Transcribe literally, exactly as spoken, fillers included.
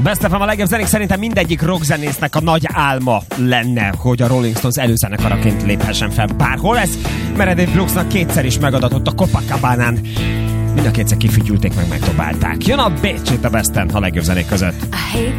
Best ef em a legjobb zenék, szerintem mindegyik rockzenésznek a nagy álma lenne, hogy a Rolling Stones előzenekaraként léphessen fel bárhol. Ez Meredith Brooksnak kétszer is megadatott a Copacabánán. Mind a kétszer kifütyülték meg, megdobálták. Jön a Bitch itt a Besten a legjobb zenék között. I hate